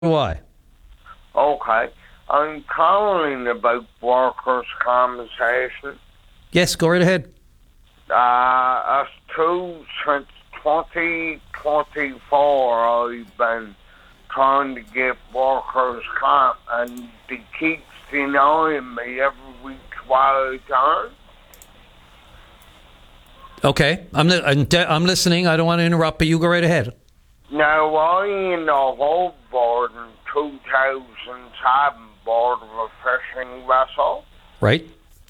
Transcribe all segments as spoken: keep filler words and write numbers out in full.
do I. Okay. I'm calling about workers' compensation. Yes, go right ahead. Uh, as to since twenty twenty-four, I've been trying to get workers' comp, and they keep denying me every week while I turn. Okay, I'm li- I'm, de- I'm listening. I don't want to interrupt, but you go right ahead. Now, I in the whole board in two thousand seven board of a fishing vessel. Right.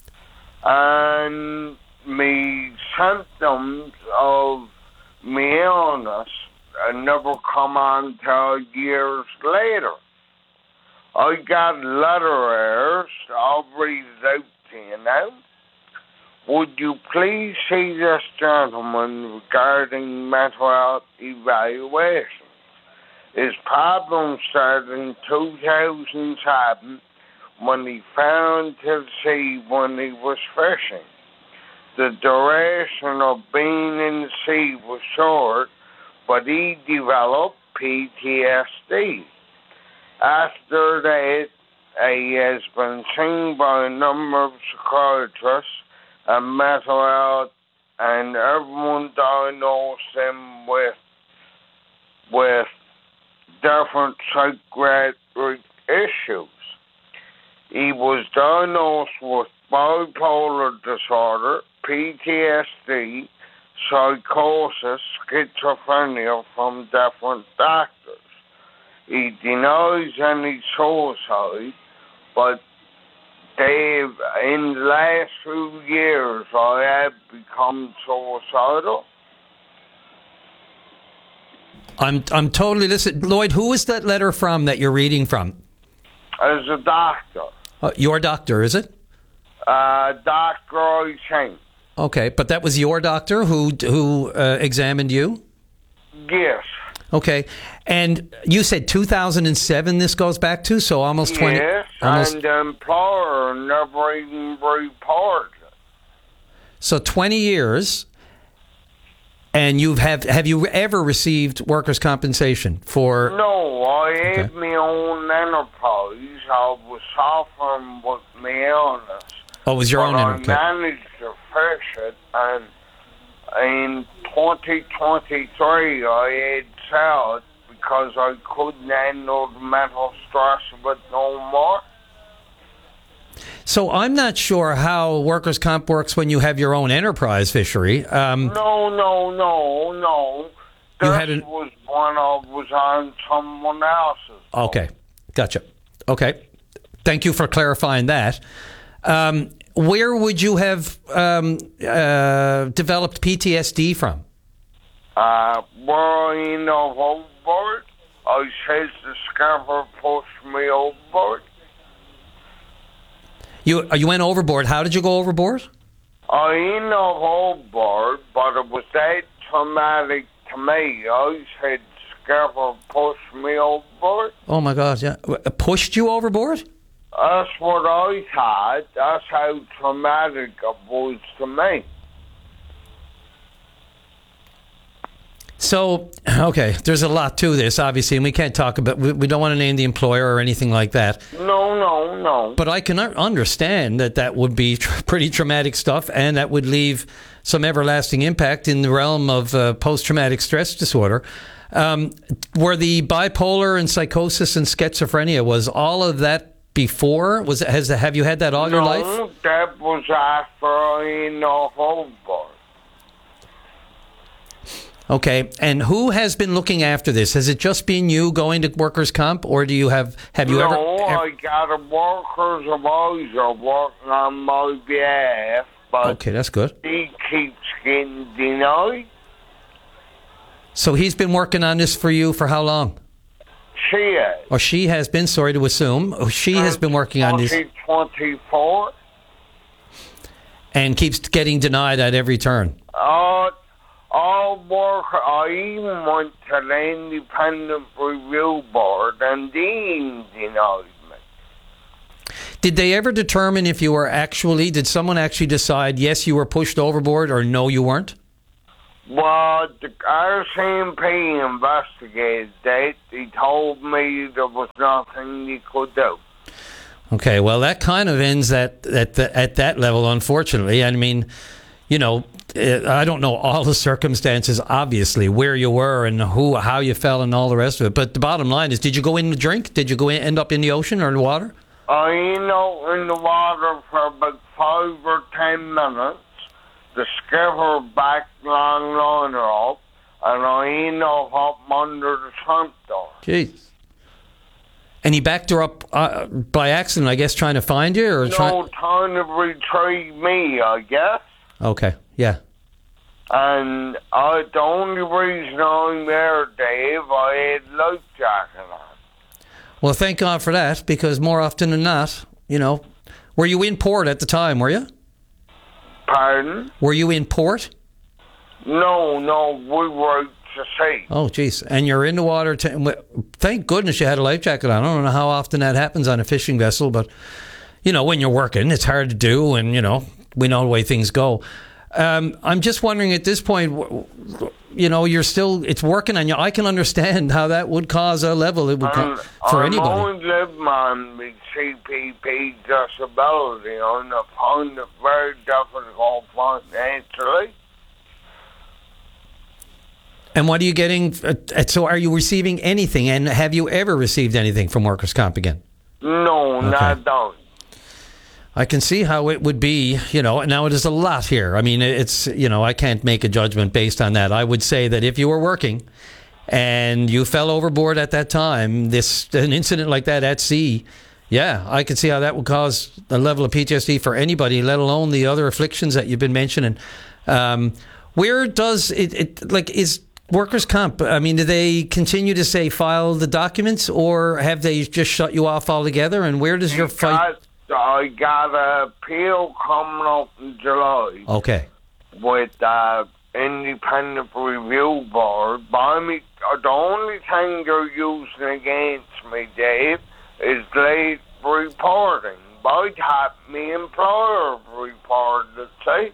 And me symptoms of me illness uh, never come on till years later. I got letter I'll read it out to you now. Would you please see this gentleman regarding mental health evaluation? His problem started in two thousand seven when he found to sea when he was fishing. The duration of being in the sea was short, but he developed P T S D. After that, he has been seen by a number of psychiatrists and mental health, and everyone diagnosed him with with different psychiatric issues. He was diagnosed with bipolar disorder, P T S D, psychosis, schizophrenia from different doctors. He denies any suicide, but Dave, in the last few years, I have become suicidal. I'm I'm totally listening. Lloyd, who is that letter from that you're reading from? As a doctor. Uh, your doctor, is it? Uh, Doctor I think. Okay, but that was your doctor who who uh, examined you? Yes. Okay, and you said two thousand seven this goes back to, so almost twenty... Yes, almost, and the employer never even reported it. So twenty years, and you've have have you ever received workers' compensation for... No, I Okay. had my own enterprise. I was suffering with my illness. Oh, it was your but own I enterprise. managed to fix it, and in twenty twenty-three I had sell it because I couldn't handle the mental stress of it no more. So I'm not sure how workers' comp works when you have your own enterprise fishery. Um, No, no, no, no. You This had an- was when I was on someone else's. Okay, gotcha. Okay, thank you for clarifying that. Um, where would you have um, uh, developed P T S D from? Uh, were I in the overboard? I said the scamper pushed me overboard. You you went overboard. How did you go overboard? I in the overboard, but it was that traumatic to me. I said scamper pushed me overboard. Oh my God! Yeah, pushed you overboard. That's what I thought. That's how traumatic it was to me. So, okay, there's a lot to this, obviously, and we can't talk about, we, we don't want to name the employer or anything like that. No, no, no. But I can un- understand that that would be tr- pretty traumatic stuff, and that would leave some everlasting impact in the realm of uh, post-traumatic stress disorder. Um, were the bipolar and psychosis and schizophrenia, was all of that before? Was has Have you had that all no, your life? No, that was after I in the overboard. Okay, and who has been looking after this? Has it just been you going to workers' comp, or do you have have you no, ever? No, I got a workers advisor working on my behalf, but okay, that's good. he keeps getting denied. So he's been working on this for you for how long? She has. Or she has been. Sorry to assume she has been working on this twenty twenty-four, and keeps getting denied at every turn. Uh, all work. I even went to the independent review board, and they denied me. Did they ever determine if you were actually? Did someone actually decide yes, you were pushed overboard, or no, you weren't? Well, the R C M P investigated that. He told me there was nothing he could do. Okay, well, that kind of ends at at the, at that level, unfortunately. I mean, you know, I don't know all the circumstances, obviously, where you were and who, how you fell, and all the rest of it. But the bottom line is, did you go in to drink? Did you go in, end up in the ocean or the water? I ended up in the water for about five or ten minutes. The skipper backed long liner up, and I ended up up under the front door. Jeez. And he backed her up uh, by accident, I guess, trying to find you? Or no, try- trying to retrieve me, I guess. Okay, yeah. And uh, the only reason I'm there, Dave, I had life jacket on. Well, thank God for that, because more often than not, you know, were you in port at the time, were you? Pardon? Were you in port? No, no, we were out to sea. Oh, geez. And you're in the water. T- thank goodness you had a life jacket on. I don't know how often that happens on a fishing vessel, but, you know, when you're working, it's hard to do, and, you know, we know the way things go. Um, I'm just wondering at this point, you know, you're still, it's working on you. I can understand how that would cause a level it would um, co- for I'm anybody. I'm only living on with C P P disability, and I found it very difficult financially. And what are you getting? Uh, so are you receiving anything? And have you ever received anything from Workers' Comp again? No, Okay. not done. I can see how it would be, you know, now it is a lot here. I mean, it's, you know, I can't make a judgment based on that. I would say that if you were working and you fell overboard at that time, this, an incident like that at sea, yeah, I could see how that would cause a level of P T S D for anybody, let alone the other afflictions that you've been mentioning. Um, where does it, it, like, is Workers' Comp, I mean, do they continue to say file the documents, or have they just shut you off altogether? And where does your fight... I got a appeal coming up in July. Okay. With the independent review board. But I mean, the only thing they're using against me, Dave, is late reporting. But had my employer reported it, see?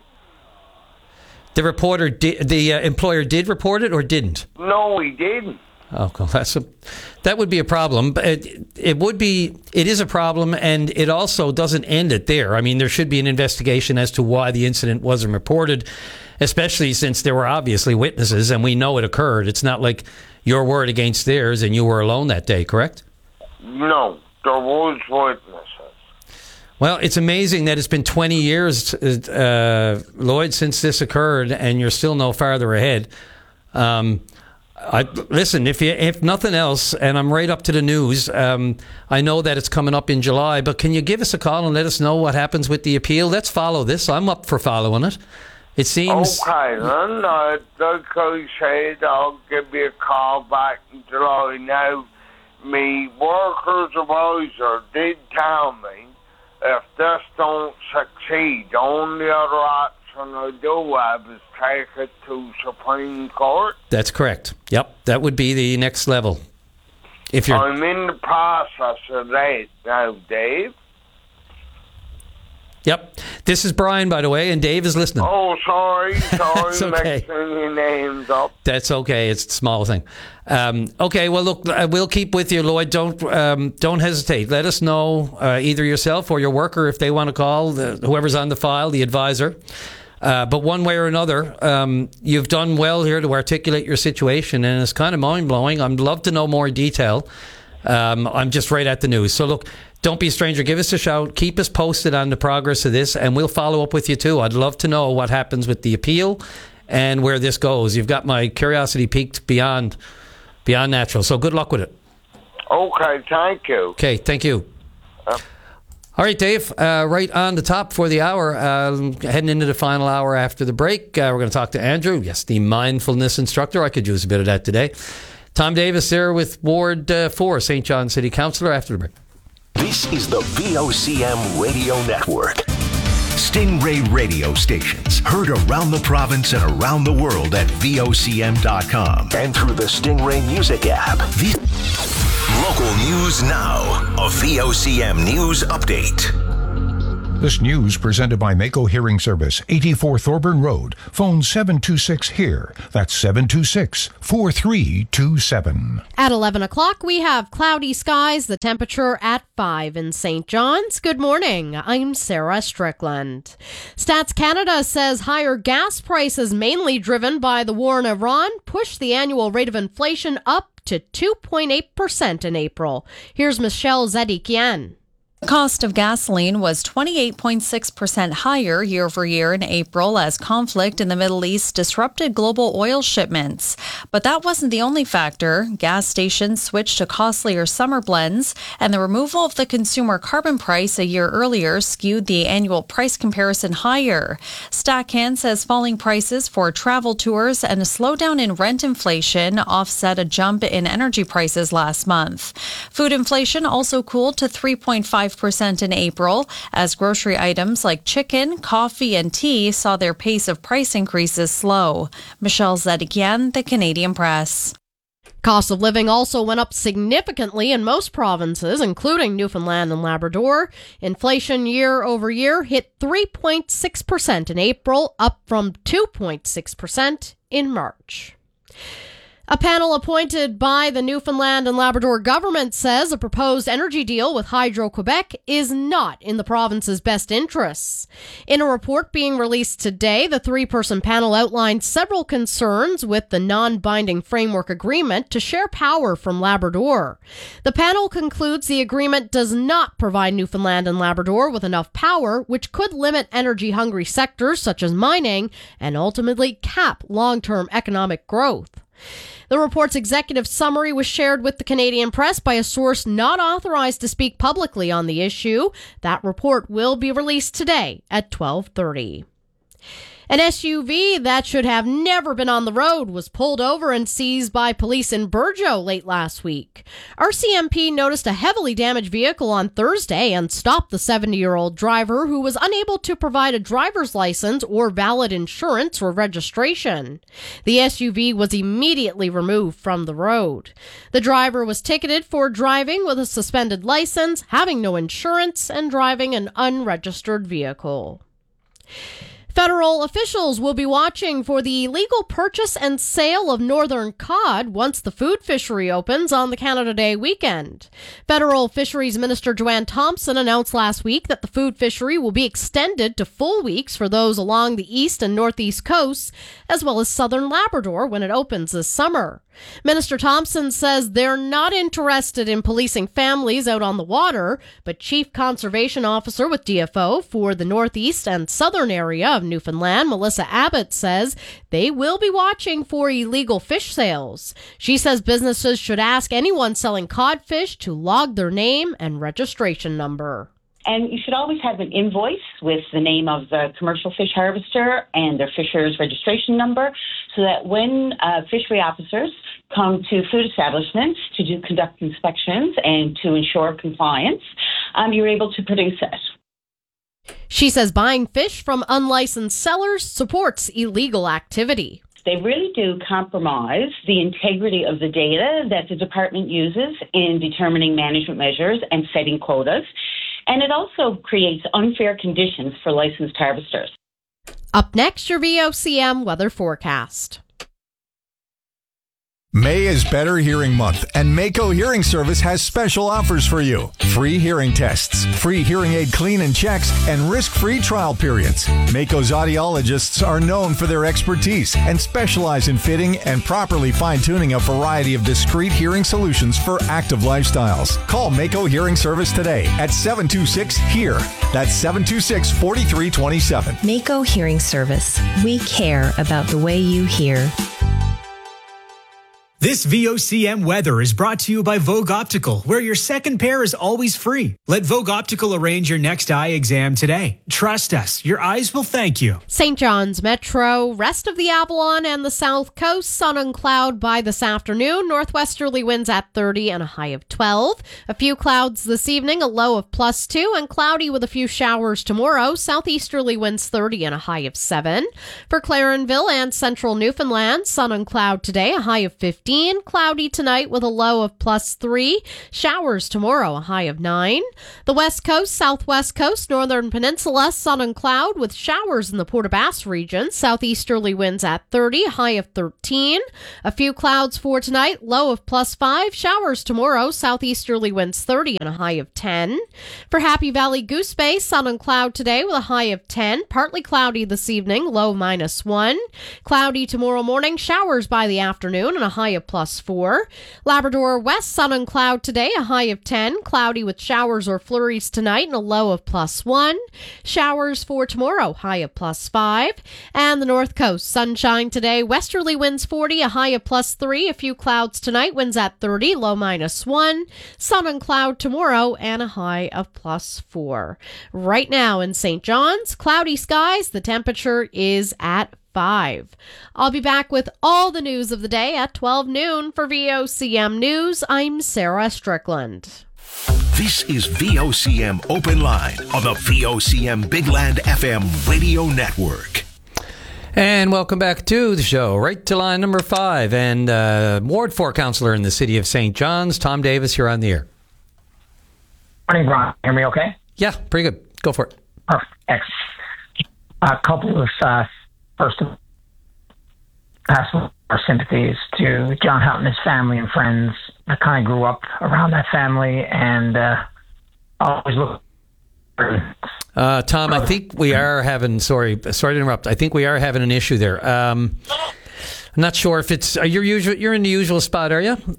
The reporter, di- the uh, employer did report it or didn't? No, he didn't. Oh, well, that's a, that would be a problem. But it, it would be, it is a problem, and it also doesn't end it there. I mean, there should be an investigation as to why the incident wasn't reported, especially since there were obviously witnesses, and we know it occurred. It's not like your word against theirs and you were alone that day, correct? No, there was witnesses. Well, it's amazing that it's been twenty years, uh, Lloyd, since this occurred, and you're still no farther ahead. Um, I, listen, if you, if nothing else, and I'm right up to the news, um, I know that it's coming up in July, but can you give us a call and let us know what happens with the appeal? Let's follow this. I'm up for following it. It seems... Okay, then. Uh, like I said, I'll give you a call back in July. Now, me workers advisor did tell me if this don't succeed, the only other option I do have is take it to Supreme Court. That's correct. Yep, that would be the next level. If you're, I'm in the process of that now, Dave. Yep. This is Brian, by the way, and Dave is listening. Oh, sorry, sorry, It's okay. mixing your names up. That's okay. It's a small thing. Um, okay. Well, look, we'll keep with you, Lloyd. Don't um, don't hesitate. Let us know, uh, either yourself or your worker, if they want to call the, whoever's on the file, the advisor. Uh, but one way or another, um, you've done well here to articulate your situation, and it's kind of mind-blowing. I'd love to know more detail. Um, I'm just right at the news. So, look, don't be a stranger. Give us a shout. Keep us posted on the progress of this, and we'll follow up with you, too. I'd love to know what happens with the appeal and where this goes. You've got my curiosity piqued beyond, beyond natural. So good luck with it. Okay, thank you. Okay, thank you. Yep. All right, Dave, uh, right on the top for the hour, uh, heading into the final hour after the break. Uh, we're going to talk to Andrew, yes, the mindfulness instructor. I could use a bit of that today. Tom Davis there with Ward uh, four, Saint John City Councillor, after the break. This is the V O C M Radio Network. Stingray radio stations heard around the province and around the world at V O C M dot com and through the Stingray Music app. The Local news now. A V O C M news update. This news presented by Mako Hearing Service, eighty-four Thorburn Road. Phone seven two six HEAR. That's seven two six, four three two seven. At eleven o'clock, we have cloudy skies, the temperature at five in Saint John's. Good morning. I'm Sarah Strickland. Stats Canada says higher gas prices, mainly driven by the war in Iran, pushed the annual rate of inflation up to two point eight percent in April. Here's Michelle Zedikian. The cost of gasoline was twenty-eight point six percent higher year over year in April as conflict in the Middle East disrupted global oil shipments. But that wasn't the only factor. Gas stations switched to costlier summer blends, and the removal of the consumer carbon price a year earlier skewed the annual price comparison higher. StatCan says falling prices for travel tours and a slowdown in rent inflation offset a jump in energy prices last month. Food inflation also cooled to three point five percent in April, as grocery items like chicken, coffee, and tea saw their pace of price increases slow. Michelle Zedikian, The Canadian Press. Cost of living also went up significantly in most provinces, including Newfoundland and Labrador. Inflation year over year hit three point six percent in April, up from two point six percent in March. A panel appointed by the Newfoundland and Labrador government says a proposed energy deal with Hydro-Quebec is not in the province's best interests. In a report being released today, the three-person panel outlined several concerns with the non-binding framework agreement to share power from Labrador. The panel concludes the agreement does not provide Newfoundland and Labrador with enough power, which could limit energy-hungry sectors such as mining and ultimately cap long-term economic growth. The report's executive summary was shared with the Canadian Press by a source not authorized to speak publicly on the issue. That report will be released today at twelve thirty. An S U V that should have never been on the road was pulled over and seized by police in Burgeo late last week. R C M P noticed a heavily damaged vehicle on Thursday and stopped the seventy-year-old driver who was unable to provide a driver's license or valid insurance or registration. The S U V was immediately removed from the road. The driver was ticketed for driving with a suspended license, having no insurance, and driving an unregistered vehicle. Federal officials will be watching for the illegal purchase and sale of northern cod once the food fishery opens on the Canada Day weekend. Federal Fisheries Minister Joanne Thompson announced last week that the food fishery will be extended to full weeks for those along the east and northeast coasts, as well as southern Labrador when it opens this summer. Minister Thompson says they're not interested in policing families out on the water, but Chief Conservation Officer with D F O for the northeast and southern area of Newfoundland, Melissa Abbott, says they will be watching for illegal fish sales. She says businesses should ask anyone selling codfish to log their name and registration number. And you should always have an invoice with the name of the commercial fish harvester and their fisher's registration number, so that when uh, fishery officers come to food establishments to do conduct inspections and to ensure compliance, um, you're able to produce it. She says buying fish from unlicensed sellers supports illegal activity. They really do compromise the integrity of the data that the department uses in determining management measures and setting quotas. And it also creates unfair conditions for licensed harvesters. Up next, your V O C M weather forecast. May is Better Hearing Month, and Mako Hearing Service has special offers for you. Free hearing tests, free hearing aid clean and checks, and risk-free trial periods. Mako's audiologists are known for their expertise and specialize in fitting and properly fine-tuning a variety of discrete hearing solutions for active lifestyles. Call Mako Hearing Service today at seven two six HEAR. That's seven two six, four three two seven. Mako Hearing Service. We care about the way you hear. This V O C M weather is brought to you by Vogue Optical, where your second pair is always free. Let Vogue Optical arrange your next eye exam today. Trust us, your eyes will thank you. Saint John's Metro, rest of the Avalon and the South Coast, sun and cloud by this afternoon. Northwesterly winds at thirty and a high of twelve. A few clouds this evening, a low of plus two, and cloudy with a few showers tomorrow. Southeasterly winds thirty and a high of seven. For Clarenville and central Newfoundland, sun and cloud today, a high of fifteen. fifteen. Cloudy tonight with a low of plus three. Showers tomorrow, a high of nine. The west coast, southwest coast, northern peninsula, sun and cloud with showers in the Port aux Basques region. Southeasterly winds at thirty, high of thirteen. A few clouds for tonight, low of plus five. Showers tomorrow, southeasterly winds thirty and a high of ten. For Happy Valley Goose Bay, sun and cloud today with a high of ten. Partly cloudy this evening, low minus one. Cloudy tomorrow morning, showers by the afternoon and a high of plus four. Labrador West, sun and cloud today, a high of ten. Cloudy with showers or flurries tonight and a low of plus one. Showers for tomorrow, high of plus five. And the North Coast, sunshine today, westerly winds forty, a high of plus three. A few clouds tonight, winds at thirty, low minus one. Sun and cloud tomorrow and a high of plus four. Right now in Saint John's, cloudy skies, the temperature is at five. I'll be back with all the news of the day at twelve noon for V O C M News. I'm Sarah Strickland. This is V O C M Open Line on the V O C M Big Land F M radio network. And welcome back to the show. Right to line number five. And uh, Ward four councillor in the city of Saint John's, Tom Davis, you're on the air. Morning, Brian. Hear me okay? Yeah, pretty good. Go for it. Perfect. Excellent. A couple of, uh, first of all, pass our sympathies to John Hutton, his family and friends. I kind of grew up around that family and uh, always look. Uh, Tom, I think we are having, sorry, sorry to interrupt. I think we are having an issue there. Um, I'm not sure if it's, are you usual, you're in the usual spot, are you?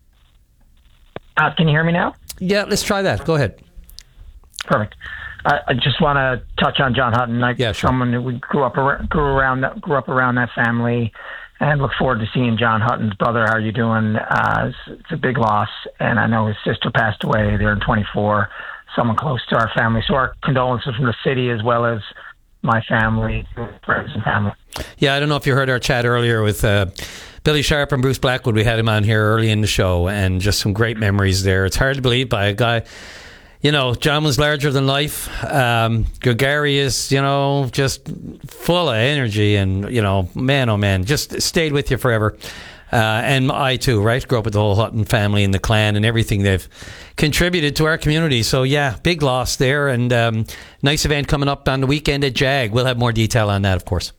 Uh, can you hear me now? Yeah, let's try that. Go ahead. Perfect. Uh, I just want to touch on John Hutton, like yeah, sure. someone who grew up around, grew around, that, grew up around that family, and look forward to seeing John Hutton's brother. How are you doing? Uh, it's, it's a big loss, and I know his sister passed away there in twenty-four. Someone close to our family. So our condolences from the city as well as my family, friends and family. Yeah, I don't know if you heard our chat earlier with uh, Billy Sharp and Bruce Blackwood. We had him on here early in the show, and just some great memories there. It's hard to believe by a guy, you know, John was larger than life, um, gregarious, you know, just full of energy, and, you know, man, oh man, just stayed with you forever. Uh, and I too, right? Grew up with the whole Hutton family and the clan and everything they've contributed to our community. So yeah, big loss there, and um, nice event coming up on the weekend at JAG. We'll have more detail on that, of course.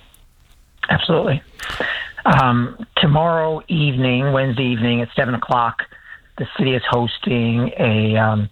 Absolutely. Um, tomorrow evening, Wednesday evening at seven o'clock, the city is hosting a, um,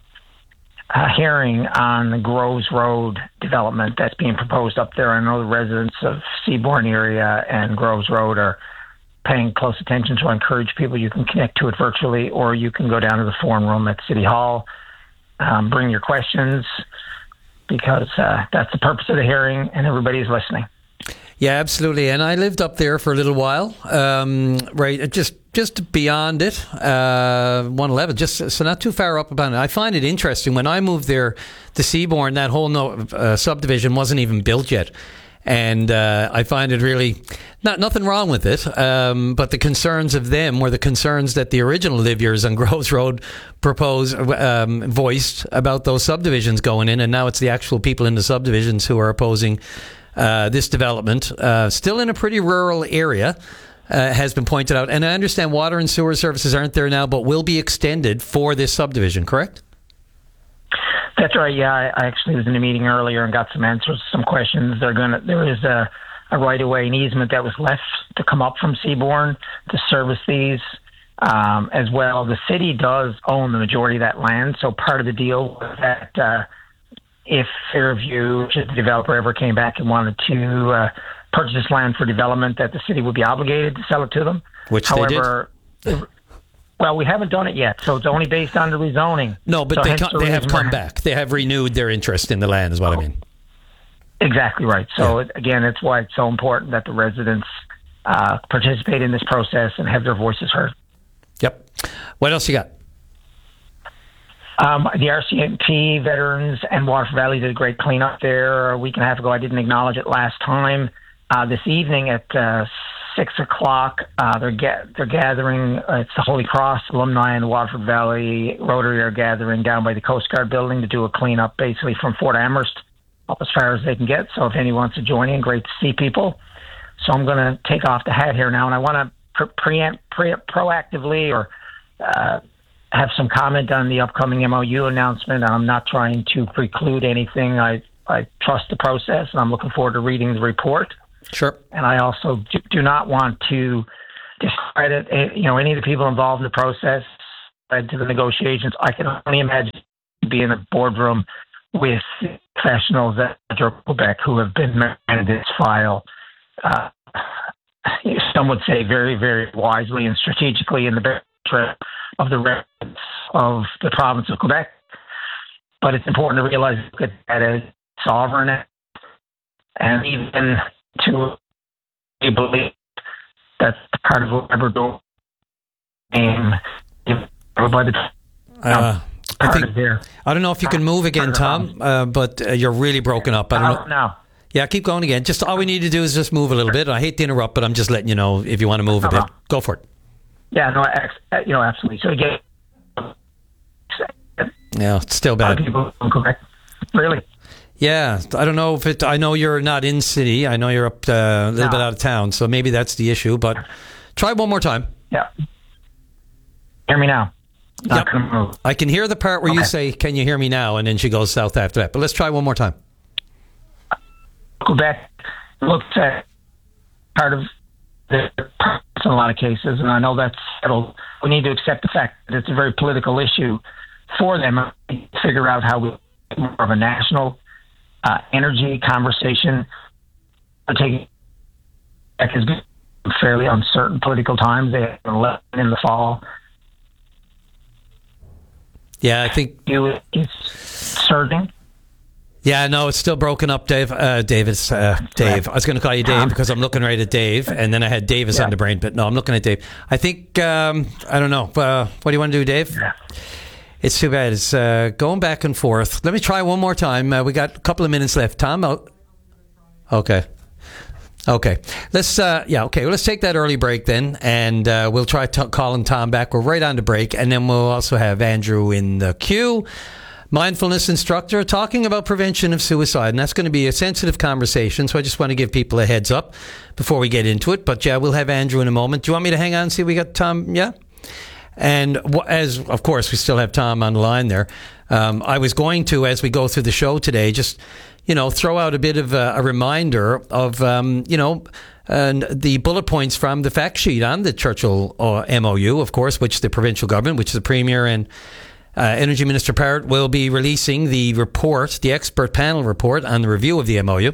a hearing on the Groves Road development that's being proposed up there. I know the residents of Seabourn area and Groves Road are paying close attention, so I encourage people, you can connect to it virtually, or you can go down to the forum room at City Hall, um, bring your questions, because uh, that's the purpose of the hearing, and everybody's listening. Yeah, absolutely. And I lived up there for a little while, um, right, just just beyond it, uh, one eleven, just so not too far up about it. I find it interesting. When I moved there to Seabourn, that whole no, uh, subdivision wasn't even built yet. And uh, I find it really, not nothing wrong with it, um, but the concerns of them were the concerns that the original livyers on Groves Road proposed, um, voiced about those subdivisions going in, and now it's the actual people in the subdivisions who are opposing uh, this development. Uh, still in a pretty rural area, uh, has been pointed out. And I understand water and sewer services aren't there now, but will be extended for this subdivision, correct? That's right. Yeah, I, I actually was in a meeting earlier and got some answers to some questions. They're gonna. There is a, a right-of-way and easement that was left to come up from Seabourn to service these um, as well. The city does own the majority of that land, so part of the deal was that uh, if Fairview, if the developer ever came back and wanted to uh, purchase this land for development, that the city would be obligated to sell it to them. Which However, they did. Well, we haven't done it yet, so it's only based on the rezoning. No, but so they, hence come, the they have reason come we're- back. They have renewed their interest in the land, is what I mean. Exactly right. So, Yeah. again, it's why it's so important that the residents uh, participate in this process and have their voices heard. Yep. What else you got? Um, the R C M P veterans and Waterford Valley did a great cleanup there a week and a half ago. I didn't acknowledge it last time. Uh, this evening at uh, six o'clock, uh, they're ga- they're gathering. Uh, it's the Holy Cross alumni and the Waterford Valley Rotary are gathering down by the Coast Guard building to do a cleanup, basically from Fort Amherst up as far as they can get. So if anyone wants to join in, great to see people. So I'm going to take off the hat here now, and I want to pre- pre- proactively or uh, have some comment on the upcoming M O U announcement. I'm not trying to preclude anything. I, I trust the process, and I'm looking forward to reading the report. Sure. And I also do, do not want to discredit, you know, any of the people involved in the process led to the negotiations. I can only imagine being in a boardroom with professionals at Hydro-Quebec who have been managing this file. Uh, some would say very, very wisely and strategically in the best interest of the residents of the province of Quebec. But it's important to realize that as sovereign and even to believe that's part of Labrador aim by the uh, I think I don't know if you can move again, Tom, uh, but uh, you're really broken up. I don't know. No. Yeah, keep going again. Just all we need to do is just move a little bit. I hate to interrupt, but I'm just letting you know if you want to move a bit. Go for it. Yeah, no, you know, absolutely. So again, yeah, it's still bad. People in Quebec, really. Yeah, I don't know if it. I know you're not in city. I know you're up uh, a little no. bit out of town, so maybe that's the issue. But try one more time. Yeah. Hear me now. Not yep. gonna move. I can hear the part where okay. you say, "Can you hear me now?" and then she goes south after that. But let's try one more time. Quebec looks at part of the in a lot of cases, and I know that's settled. We need to accept the fact that it's a very political issue for them. Figure out how we more of a national uh, energy conversation. Taking Quebec has been fairly uncertain political times. They have an election in the fall. Yeah, I think it's surging. Yeah, no, it's still broken up, Dave. Uh, Davis, uh, Dave. I was going to call you Dave because I'm looking right at Dave, and then I had Davis yeah. on the brain, but no, I'm looking at Dave. I think, um, I don't know. Uh, what do you want to do, Dave? Yeah. It's too bad. It's uh, going back and forth. Let me try one more time. Uh, we got a couple of minutes left. Tom? Oh. Okay. Okay. Let's, uh, yeah, okay. Well, let's take that early break then, and uh, we'll try t- calling Tom back. We're right on the break, and then we'll also have Andrew in the queue. Mindfulness instructor talking about prevention of suicide, and that's going to be a sensitive conversation, so I just want to give people a heads up before we get into it. But yeah, we'll have Andrew in a moment. Do you want me to hang on and see if we got Tom? Yeah? And as, of course, we still have Tom on the line there. Um, I was going to, as we go through the show today, just, you know, throw out a bit of a, a reminder of, um, you know, and the bullet points from the fact sheet on the Churchill uh, M O U, of course, which the provincial government, which is the Premier and Uh, Energy Minister Parrott will be releasing the report, the expert panel report on the review of the M O U.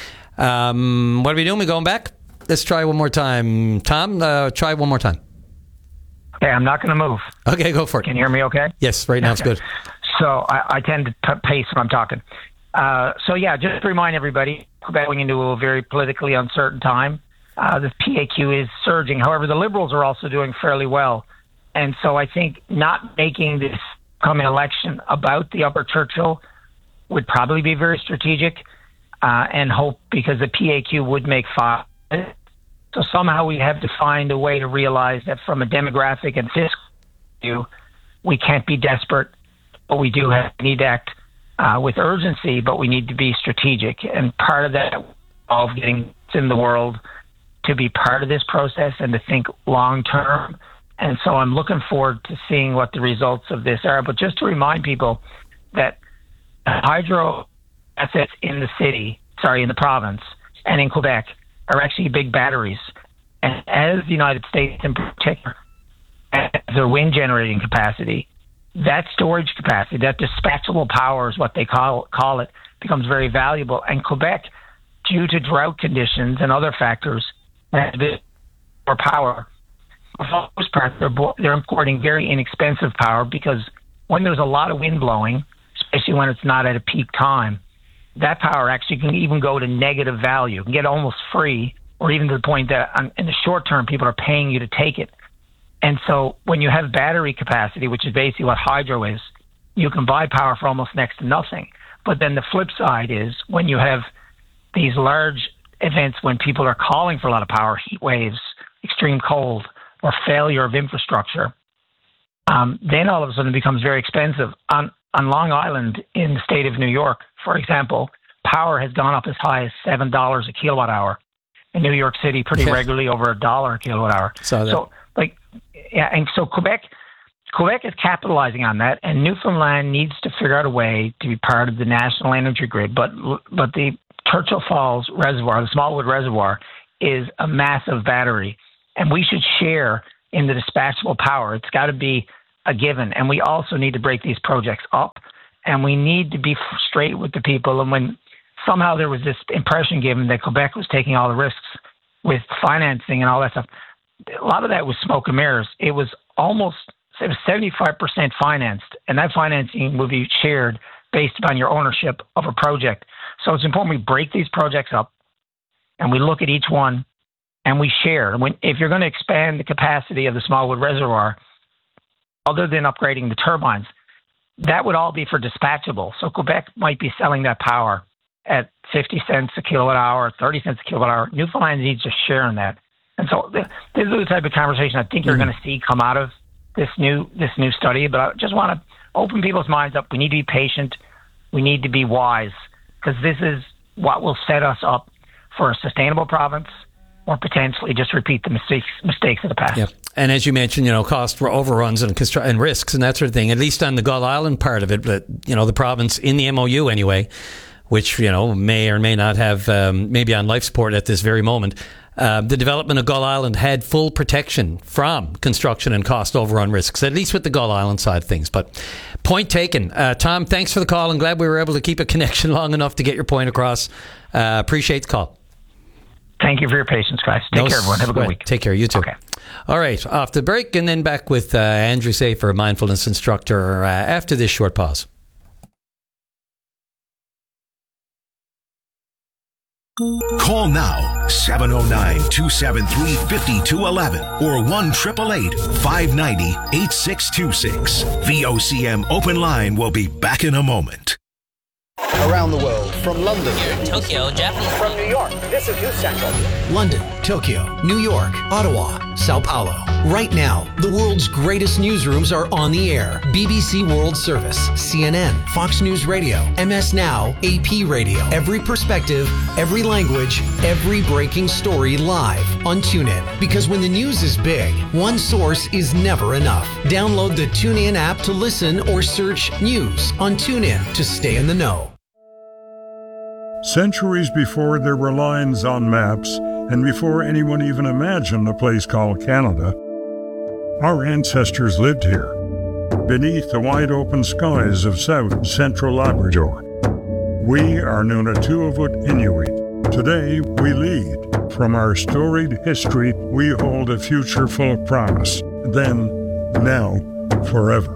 Um, what are we doing? We going back? Let's try one more time. Tom, uh, try one more time. Okay, I'm not going to move. Okay, go for it. Can you hear me okay? Yes, right now okay. It's good. So I, I tend to p- pace when I'm talking. Uh, so yeah, just to remind everybody, Quebec going into a very politically uncertain time. Uh, the P A Q is surging. However, the Liberals are also doing fairly well. And so I think not making this coming election about the Upper Churchill would probably be very strategic uh, and hope because the P A Q would make five. So somehow we have to find a way to realize that from a demographic and fiscal view, we can't be desperate, but we do have need to act uh, with urgency, but we need to be strategic. And part of that involves getting in the world to be part of this process and to think long term. And so I'm looking forward to seeing what the results of this are. But just to remind people that hydro assets in the city, sorry, in the province and in Quebec are actually big batteries. And as the United States in particular, as their wind generating capacity, that storage capacity, that dispatchable power is what they call, call it, becomes very valuable. And Quebec, due to drought conditions and other factors, has a bit more power. For the most part, they're, they're importing very inexpensive power because when there's a lot of wind blowing, especially when it's not at a peak time, that power actually can even go to negative value. You can get almost free, or even to the point that in the short term, people are paying you to take it. And so when you have battery capacity, which is basically what hydro is, you can buy power for almost next to nothing. But then the flip side is when you have these large events when people are calling for a lot of power, heat waves, extreme cold, or failure of infrastructure, um, then all of a sudden it becomes very expensive. On, on Long Island in the state of New York, for example, power has gone up as high as seven dollars a kilowatt hour. in New York City pretty Yeah. regularly over a dollar a kilowatt hour. Saw that. So, like, yeah, and so Quebec, Quebec is capitalizing on that, and Newfoundland needs to figure out a way to be part of the national energy grid. But but the Churchill Falls Reservoir, the Smallwood Reservoir, is a massive battery, and we should share in the dispatchable power. It's got to be a given, and we also need to break these projects up, and we need to be straight with the people. And when somehow there was this impression given that Quebec was taking all the risks with financing and all that stuff, a lot of that was smoke and mirrors. It was almost it was seventy-five percent financed, and that financing will be shared based upon your ownership of a project. So it's important we break these projects up, and we look at each one, and we share. When, if you're going to expand the capacity of the Smallwood Reservoir, other than upgrading the turbines, that would all be for dispatchable. So Quebec might be selling that power at fifty cents a kilowatt hour, thirty cents a kilowatt hour. Newfoundland needs to share in that. And so this is the type of conversation I think you're mm-hmm. going to see come out of this new this new study. But I just want to open people's minds up. We need to be patient. We need to be wise, because this is what will set us up for a sustainable province, or potentially just repeat the mistakes mistakes of the past. Yep. And as you mentioned, you know, cost overruns and constru- and risks and that sort of thing, at least on the Gull Island part of it, but, you know, the province in the M O U anyway, which, you know, may or may not have, um, maybe on life support at this very moment, uh, the development of Gull Island had full protection from construction and cost overrun risks, at least with the Gull Island side of things. But point taken. Uh, Tom, thanks for the call. I'm glad we were able to keep a connection long enough to get your point across. Uh, appreciate the call. Thank you for your patience, guys. Take no care, everyone. Have a good sweat. week. Take care. You too. Okay. All right. Off the break, and then back with uh, Andrew Safer, mindfulness instructor, uh, after this short pause. Call now, seven oh nine, two seven three, five two one one or one eight eight eight, five nine zero, eight six two six. V O C M Open Line will be back in a moment. Around the world, from London, Tokyo, Japan, from New York, this is News Central. London, Tokyo, New York, Ottawa, Sao Paulo. Right now, the world's greatest newsrooms are on the air. B B C World Service, C N N, Fox News Radio, M S Now, A P Radio. Every perspective, every language, every breaking story live on TuneIn. Because when the news is big, one source is never enough. Download the TuneIn app to listen or search news on TuneIn to stay in the know. Centuries before there were lines on maps, and before anyone even imagined a place called Canada, our ancestors lived here, beneath the wide-open skies of South Central Labrador. We are Nunatuavut Inuit. Today, we lead. From our storied history, we hold a future full of promise. Then, now, forever.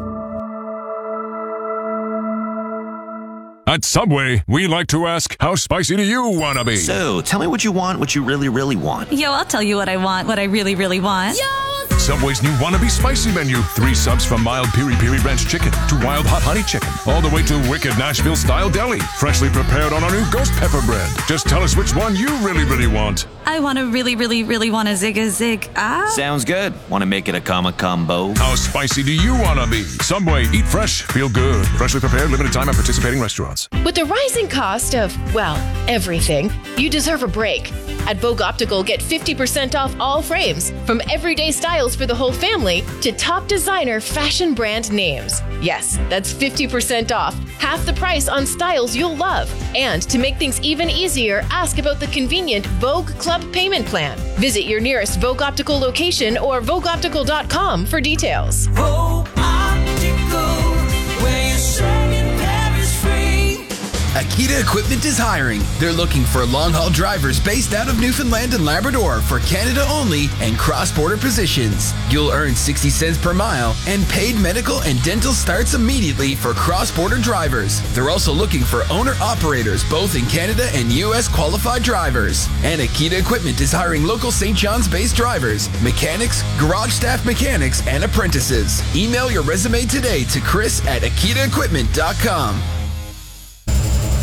At Subway, we like to ask, how spicy do you want to be? So, tell me what you want, what you really, really want. Yo, I'll tell you what I want, what I really, really want. Yo! Subway's new Wannabe Spicy menu. Three subs from mild piri piri ranch chicken to wild hot honey chicken, all the way to wicked Nashville style deli, freshly prepared on our new ghost pepper bread. Just tell us which one you really, really want. I want to really, really, really want a zig a zig. Ah. Sounds good. Want to make it a comma combo? How spicy do you want to be? Subway, eat fresh, feel good. Freshly prepared, limited time at participating restaurants. With the rising cost of, well, everything, you deserve a break. At Vogue Optical, get fifty percent off all frames, from everyday styles for the whole family to top designer fashion brand names. Yes, that's fifty percent off, half the price on styles you'll love. And to make things even easier, ask about the convenient Vogue Club payment plan. Visit your nearest Vogue Optical location or vogue optical dot com for details. Vogue Optical, where you shopping Paris free. Akita Equipment is hiring. They're looking for long-haul drivers based out of Newfoundland and Labrador for Canada only and cross-border positions. You'll earn sixty cents per mile, and paid medical and dental starts immediately for cross-border drivers. They're also looking for owner-operators both in Canada and U S qualified drivers. And Akita Equipment is hiring local Saint John's-based drivers, mechanics, garage staff mechanics, and apprentices. Email your resume today to Chris at akita equipment dot com.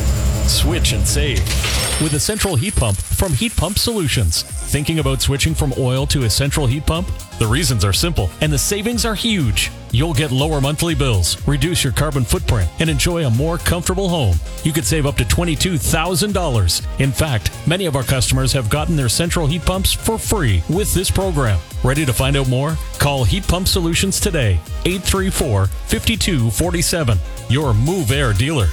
Switch and save with a central heat pump from Heat Pump Solutions. Thinking about switching from oil to a central heat pump? The reasons are simple and the savings are huge. You'll get lower monthly bills, reduce your carbon footprint, and enjoy a more comfortable home. You could save up to twenty-two thousand dollars. In fact, many of our customers have gotten their central heat pumps for free with this program. Ready to find out more? Call Heat Pump Solutions today, eight three four, five two four seven. Your Move Air dealer.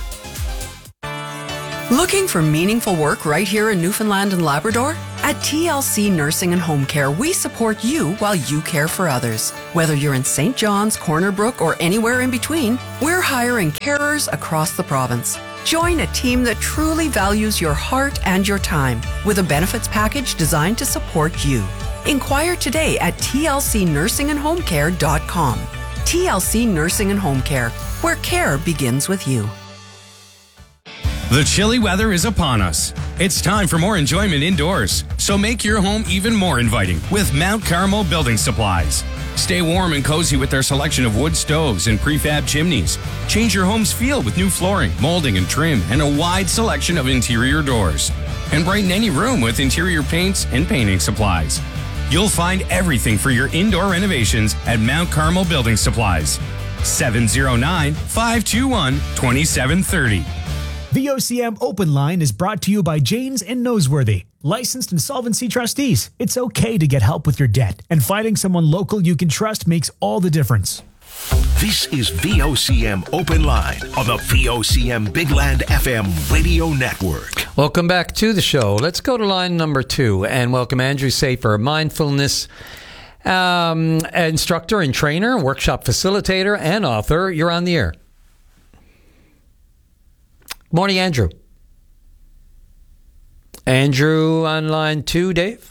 Looking for meaningful work right here in Newfoundland and Labrador? At T L C Nursing and Home Care, we support you while you care for others. Whether you're in Saint John's, Corner Brook, or anywhere in between, we're hiring carers across the province. Join a team that truly values your heart and your time with a benefits package designed to support you. Inquire today at T L C nursing and home care dot com. T L C Nursing and Home Care, where care begins with you. The chilly weather is upon us. It's time for more enjoyment indoors, so make your home even more inviting with Mount Carmel Building Supplies. Stay warm and cozy with their selection of wood stoves and prefab chimneys. Change your home's feel with new flooring, molding, and trim, and a wide selection of interior doors. And brighten any room with interior paints and painting supplies. You'll find everything for your indoor renovations at Mount Carmel Building Supplies. seven oh nine, five two one, two seven three oh. The O C M Open Line is brought to you by Janes and Noseworthy, licensed insolvency trustees. It's okay to get help with your debt, and finding someone local you can trust makes all the difference. This is V O C M Open Line on the V O C M Big Land F M radio network. Welcome back to the show. Let's go to line number two and welcome Andrew Safer, mindfulness um, instructor and trainer, workshop facilitator, and author. You're on the air. Morning, Andrew. Andrew on line two, Dave?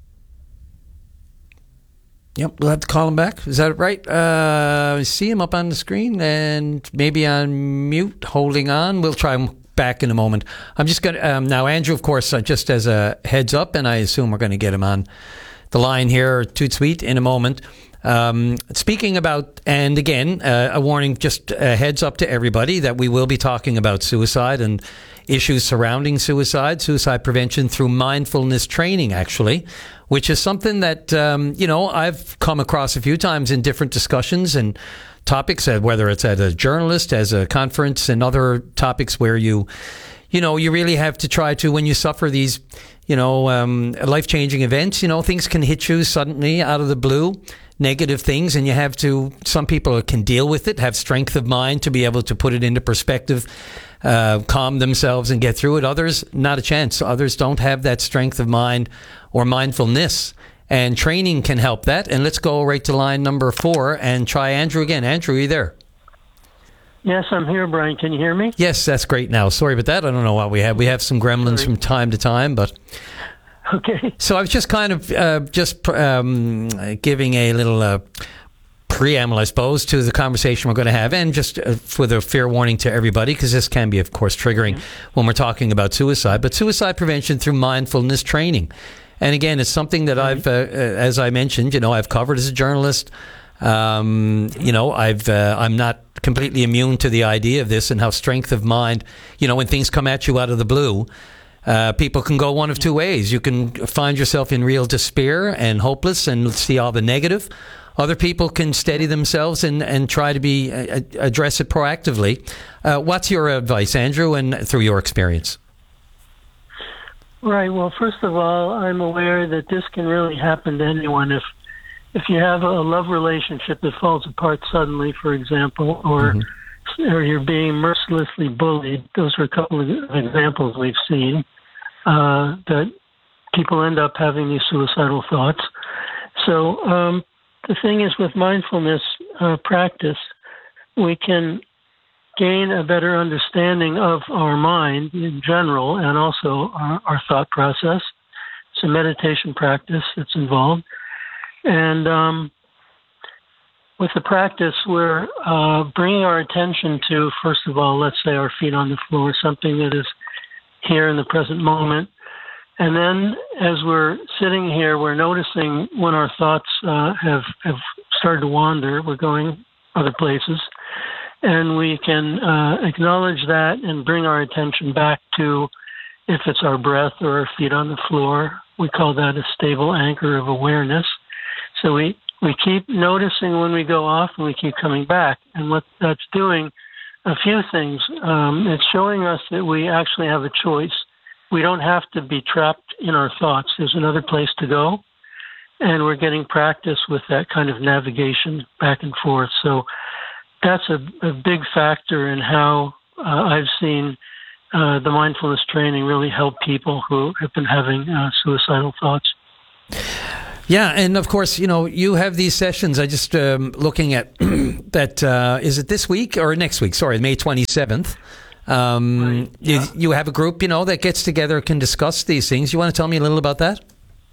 Yep, we'll have to call him back. Is that right? Uh, see him up on the screen and maybe on mute, holding on. We'll try him back in a moment. I'm just going to, um, now Andrew, of course, uh, just as a heads up, and I assume we're going to get him on the line here, toot sweet, in a moment. Um, speaking about, and again, uh, a warning, just a heads up to everybody that we will be talking about suicide and issues surrounding suicide, suicide prevention through mindfulness training, actually, which is something that, um, you know, I've come across a few times in different discussions and topics, whether it's at a journalist, as a conference, and other topics where you, you know, you really have to try to, when you suffer these, you know, um, life-changing events, you know, things can hit you suddenly out of the blue, negative things, and you have to, some people can deal with it, have strength of mind to be able to put it into perspective, uh, calm themselves and get through it. Others, not a chance. Others don't have that strength of mind or mindfulness, and training can help that. And let's go right to line number four and try Andrew again. Andrew, are you there? Yes, I'm here, Brian. Can you hear me? Yes, that's great now. Sorry about that. I don't know what we have. We have some gremlins Sorry. from time to time, but... Okay. So I was just kind of uh, just um, giving a little uh, preamble, I suppose, to the conversation we're going to have, and just uh, with a fair warning to everybody, because this can be, of course, triggering mm-hmm. when we're talking about suicide, but suicide prevention through mindfulness training. And again, it's something that mm-hmm. I've, uh, uh, as I mentioned, you know, I've covered as a journalist. Um, you know, I've uh, I'm not completely immune to the idea of this and how strength of mind, you know, when things come at you out of the blue, Uh, people can go one of two ways. You can find yourself in real despair and hopeless and see all the negative. Other people can steady themselves and, and try to be uh, address it proactively. Uh, what's your advice, Andrew, and through your experience? Right. Well, first of all, I'm aware that this can really happen to anyone. If if you have a love relationship that falls apart suddenly, for example, or mm-hmm. or you're being mercilessly bullied, those are a couple of examples we've seen. Uh, that people end up having these suicidal thoughts. So um, the thing is, with mindfulness uh, practice, we can gain a better understanding of our mind in general and also our, our thought process. It's a meditation practice that's involved. And um, with the practice, we're uh, bringing our attention to, first of all, let's say our feet on the floor, something that is here in the present moment. And then as we're sitting here, we're noticing when our thoughts uh, have, have started to wander, we're going other places. and we can uh, acknowledge that and bring our attention back to, if it's our breath or our feet on the floor, we call that a stable anchor of awareness. So we, we keep noticing when we go off and we keep coming back. And what that's doing, a few things. Um, it's showing us that we actually have a choice. We don't have to be trapped in our thoughts. There's another place to go. And we're getting practice with that kind of navigation back and forth. So that's a, a big factor in how uh, I've seen uh, the mindfulness training really help people who have been having uh, suicidal thoughts. Yeah, and of course, you know, you have these sessions. I just um, looking at that. Uh, is it this week or next week? Sorry, May twenty-seventh. Um, right. you, you have a group, you know, that gets together, can discuss these things. You want to tell me a little about that?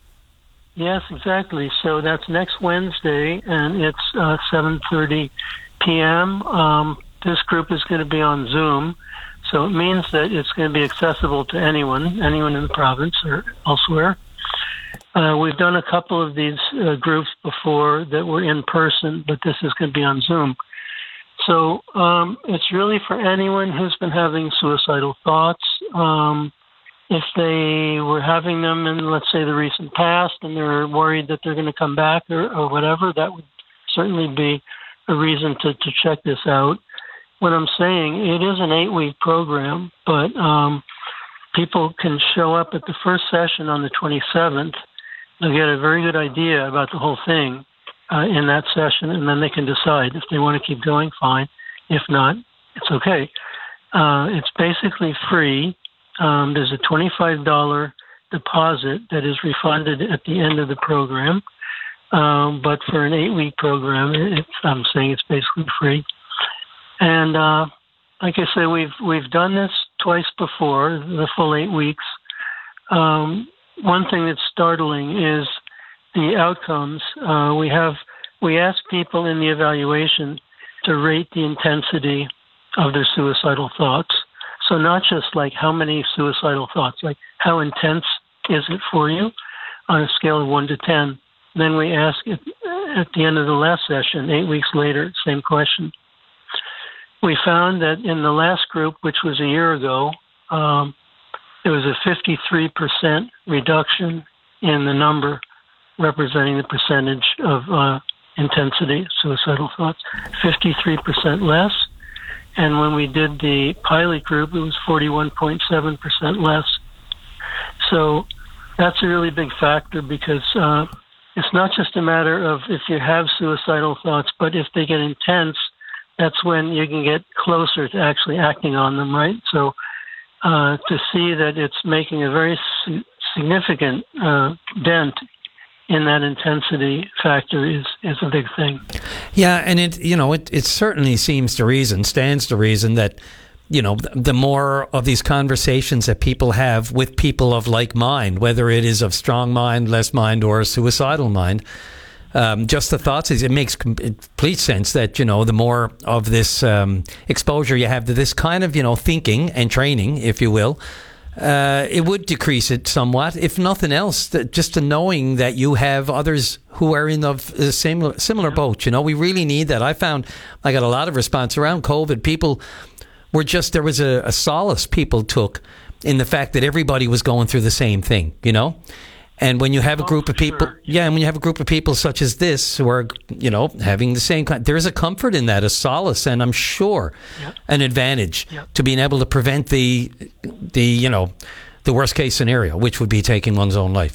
Yes, exactly. So that's next Wednesday, and it's uh, seven thirty p.m. Um, this group is going to be on Zoom, so it means that it's going to be accessible to anyone, anyone in the province or elsewhere. Uh, we've done a couple of these uh, groups before that were in person, but this is going to be on Zoom. So um, it's really for anyone who's been having suicidal thoughts. Um, if they were having them in, let's say, the recent past, and they're worried that they're going to come back or, or whatever, that would certainly be a reason to, to check this out. What I'm saying, it is an eight-week program, but um, people can show up at the first session on the twenty-seventh. They'll get a very good idea about the whole thing uh, in that session, and then they can decide if they want to keep going, fine. If not, it's okay. Uh, it's basically free. Um, there's a twenty-five dollars deposit that is refunded at the end of the program. Um, but for an eight-week program, it's, I'm saying it's basically free. And uh, like I say, we've we've done this twice before, the full eight weeks. Um, one thing that's startling is the outcomes. Uh, we have we ask people in the evaluation to rate the intensity of their suicidal thoughts. So not just like how many suicidal thoughts, like how intense is it for you on a scale of one to ten. Then we ask it at the end of the last session, eight weeks later, same question. We found that in the last group, which was a year ago, um, there was a fifty-three percent reduction in the number representing the percentage of uh, intensity, suicidal thoughts, fifty-three percent less. And when we did the pilot group, it was forty-one point seven percent less. So that's a really big factor because uh, it's not just a matter of if you have suicidal thoughts, but if they get intense, that's when you can get closer to actually acting on them, right? So uh, to see that it's making a very si- significant uh, dent in that intensity factor is, is a big thing. Yeah, and it you know it, it certainly seems to reason, stands to reason that you know the more of these conversations that people have with people of like mind, whether it is of strong mind, less mind, or a suicidal mind, um, just the thoughts, it makes complete sense that you know the more of this um, exposure you have to this kind of you know thinking and training, if you will. Uh, it would decrease it somewhat, if nothing else, that just to knowing that you have others who are in the same similar boat. You know, we really need that. I found I got a lot of response around COVID. People were just, there was a, a solace people took in the fact that everybody was going through the same thing, you know? And when you have a group of people, sure. yeah, and when you have a group of people such as this who are, you know, having the same kind, there is a comfort in that, a solace, and I'm sure yep. an advantage yep. to being able to prevent the, the, you know, the worst case scenario, which would be taking one's own life.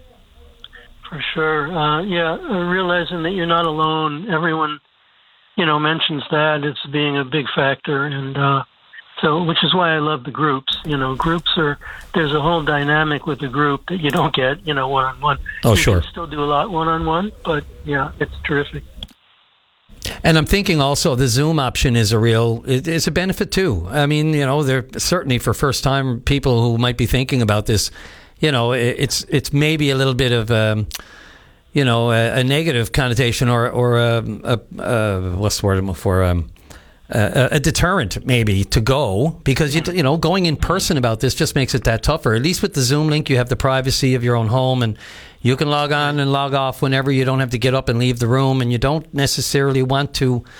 For sure, uh, yeah, realizing that you're not alone. Everyone, you know, mentions that as being a big factor, and uh, so, which is why I love the groups. You know, groups are, there's a whole dynamic with the group that you don't get, you know, one-on-one. Oh, you sure. can still do a lot one-on-one, but yeah, it's terrific. And I'm thinking also the Zoom option is a real, it, it's a benefit too. I mean, you know, there certainly for first-time people who might be thinking about this, you know, it, it's it's maybe a little bit of, um, you know, a, a negative connotation or, or a, a, a, what's the word for, um, A, a deterrent maybe to go because you you know going in person about this just makes it that tougher. At least with the Zoom link, you have the privacy of your own home and you can log on and log off whenever. You don't have to get up and leave the room, and you don't necessarily want to,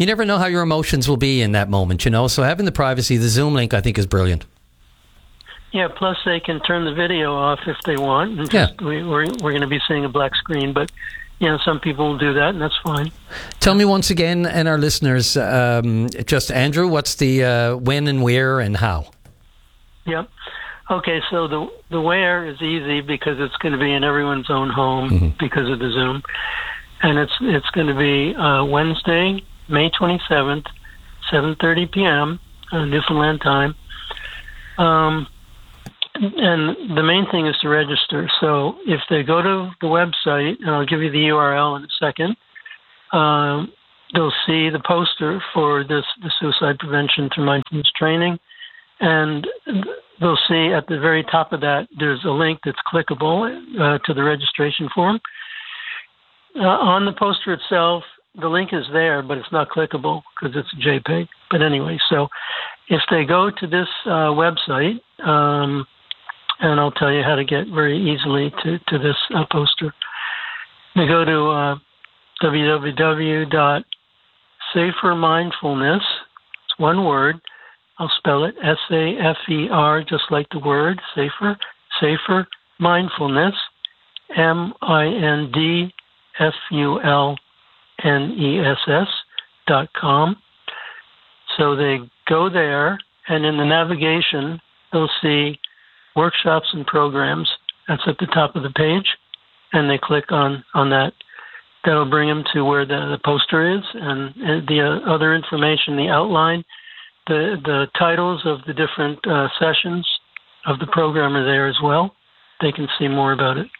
you never know how your emotions will be in that moment, you know. So having the privacy, the Zoom link, I think, is brilliant. Yeah, plus they can turn the video off if they want. And just, yeah. we, we're we're going to be seeing a black screen, but, you know, some people will do that, and that's fine. Tell me once again, and our listeners, um, just Andrew, what's the uh, when and where and how? Yep. Okay, so the the where is easy because it's going to be in everyone's own home mm-hmm. because of the Zoom. And it's it's going to be uh, Wednesday, May twenty-seventh, seven thirty p.m., uh, Newfoundland time. Um, and the main thing is to register. So if they go to the website, and I'll give you the U R L in a second, um, they'll see the poster for this the suicide prevention through mindfulness training. And they'll see at the very top of that, there's a link that's clickable uh, to the registration form. Uh, on the poster itself, the link is there, but it's not clickable because it's a JPEG. But anyway, so if they go to this uh, website, um, and I'll tell you how to get very easily to, to this uh, poster, they go to uh, w w w dot safer mindfulness, it's one word, I'll spell it, S A F E R, just like the word, safer, safer mindfulness, M I N D F U L N E S S dot com. So they go there, and in the navigation, they'll see workshops and programs. That's at the top of the page, and they click on, on that. That'll bring them to where the, the poster is, and, and the uh, other information, the outline, the, the titles of the different uh, sessions of the program are there as well. They can see more about it.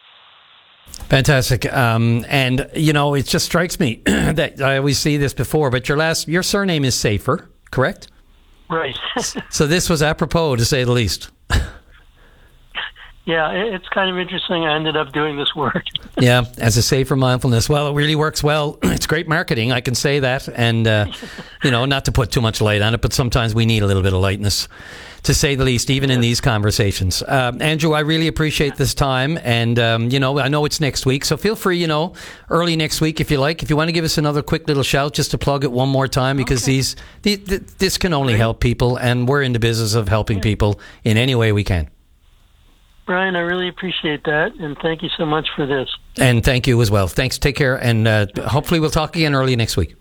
Fantastic. Um, and, you know, it just strikes me that I always see this before, but your last, your surname is Safer, correct? Right. So this was apropos, to say the least. Yeah, it's kind of interesting. I ended up doing this work. Yeah, as a safer mindfulness. Well, it really works well. It's great marketing, I can say that. And, uh, you know, not to put too much light on it, but sometimes we need a little bit of lightness, to say the least, even in these conversations. Uh, Andrew, I really appreciate this time. And, um, you know, I know it's next week, so feel free, you know, early next week if you like. If you want to give us another quick little shout, just to plug it one more time, because okay. these, the, the, this can only help people, and we're in the business of helping people in any way we can. Brian, I really appreciate that, and thank you so much for this. And thank you as well. Thanks. Take care, and uh, hopefully we'll talk again early next week.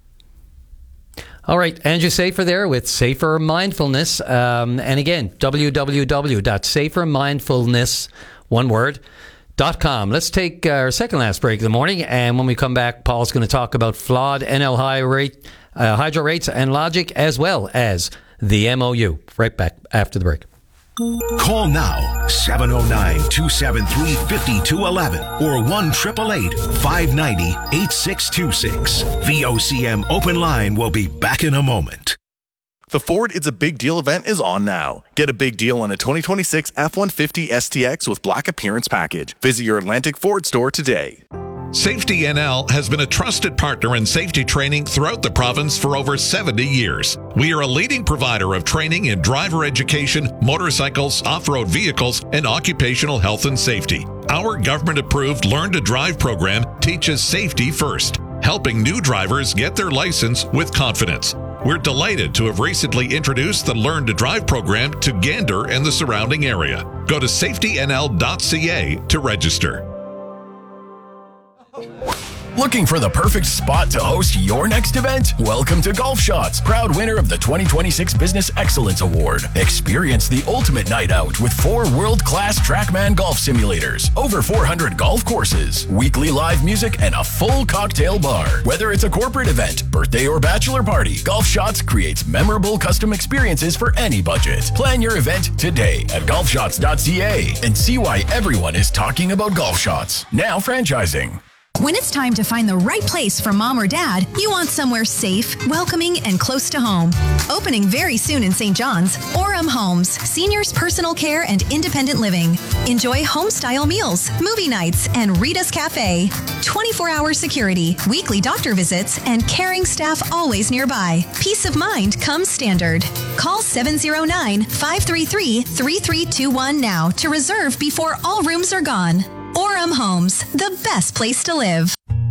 All right, Andrew Safer there with Safer Mindfulness. Um, and again, w w w dot safer mindfulness, one word, dot com. Let's take our second last break of the morning, and when we come back, Paul's going to talk about flawed N L high rate, uh, hydro rates and logic, as well as the M O U. Right back after the break. Call now, seven oh nine, two seven three, five two one one or one eight eight eight, five nine zero, eight six two six. V O C M Open Line will be back in a moment. The Ford It's a Big Deal event is on now. Get a big deal on a twenty twenty-six F one fifty S T X with Black Appearance Package. Visit your Atlantic Ford store today. Safety N L has been a trusted partner in safety training throughout the province for over seventy years. We are a leading provider of training in driver education, motorcycles, off-road vehicles, and occupational health and safety. Our government-approved Learn to Drive program teaches safety first, helping new drivers get their license with confidence. We're delighted to have recently introduced the Learn to Drive program to Gander and the surrounding area. Go to safety n l dot c a to register. Looking for the perfect spot to host your next event? Welcome to Golf Shots, proud winner of the twenty twenty-six Business Excellence Award. Experience the ultimate night out with four world-class TrackMan golf simulators, over four hundred golf courses, weekly live music, and a full cocktail bar. Whether it's a corporate event, birthday, or bachelor party, Golf Shots creates memorable custom experiences for any budget. Plan your event today at golf shots dot c a and see why everyone is talking about Golf Shots. Now franchising. When it's time to find the right place for mom or dad, you want somewhere safe, welcoming, and close to home. Opening very soon in Saint John's, Orem Homes, seniors personal care and independent living. Enjoy home-style meals, movie nights, and Rita's Cafe. twenty-four hour security, weekly doctor visits, and caring staff always nearby. Peace of mind comes standard. Call seven oh nine, five three three, three three two one now to reserve before all rooms are gone. Orem Homes, the best place to live.